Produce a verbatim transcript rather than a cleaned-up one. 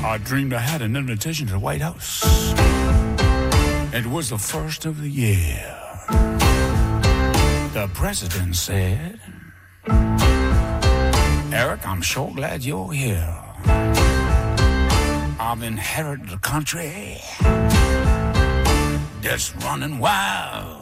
I dreamed I had an invitation to the White House. It was the first of the year. The president said, Eric, I'm sure glad you're here. I've inherited a country that's running wild.